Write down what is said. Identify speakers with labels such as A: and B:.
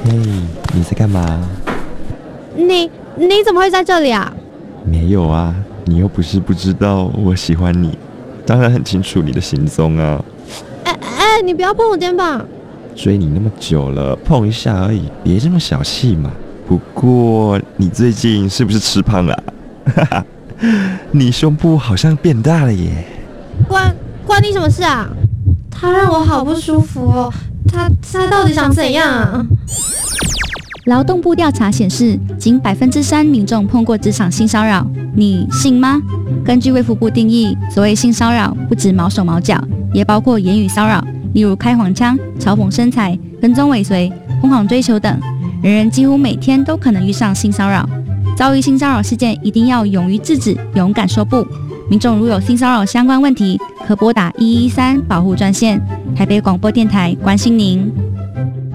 A: 嘿，你在干嘛？
B: 你怎么会在这里啊？
A: 没有啊，你又不是不知道我喜欢你，当然很清楚你的行踪啊。
B: 你不要碰我肩膀。
A: 追你那么久了，碰一下而已，别这么小气嘛。不过你最近是不是吃胖了啊？哈哈，你胸部好像变大了耶。
B: 关你什么事啊？他让我好不舒服哦。他到底想怎样啊？
C: 劳动部调查显示，仅3%民众碰过职场性骚扰，你信吗？根据卫福部定义，所谓性骚扰不止毛手毛脚，也包括言语骚扰，例如开黄腔、嘲讽身材、跟踪尾随、疯狂追求等。人几乎每天都可能遇上性骚扰，遭遇性骚扰事件一定要勇于制止，勇敢说不。民众如有性骚扰相关问题，可拨打113保护专线。台北广播电台关心您。